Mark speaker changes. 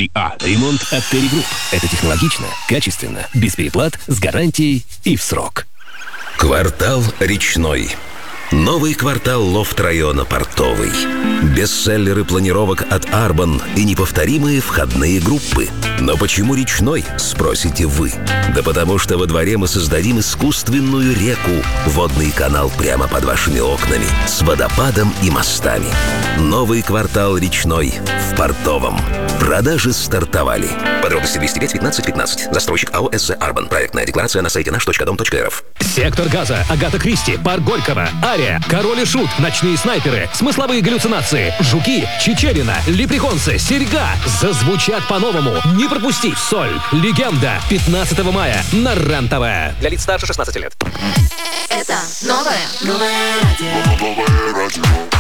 Speaker 1: 3А. Ремонт от Terry Group. Это технологично, качественно, без переплат, с гарантией и в срок.
Speaker 2: Квартал Речной. Новый квартал лофт-района Портовый. Бестселлеры планировок от Арбан и неповторимые входные группы. Но почему Речной, спросите вы? Да потому что во дворе мы создадим искусственную реку, водный канал прямо под вашими окнами, с водопадом и мостами. Новый квартал Речной в Портовом. Продажи стартовали. Подробности 205 15 15. Застройщик АО «СЗ Арбан». Проектная декларация на сайте наш.дом.рф.
Speaker 3: Сектор газа, Агата Кристи, Парк Горького, Ария, Король и Шут, Ночные снайперы, Смысловые галлюцинации, Жуки, Чичерина, Лепреконсы, Серьга зазвучат по-новому. Не пропусти Соль. Легенда. 15 мая на РЕН-ТВ. Для лиц старше 16 лет.
Speaker 4: Это новое радио.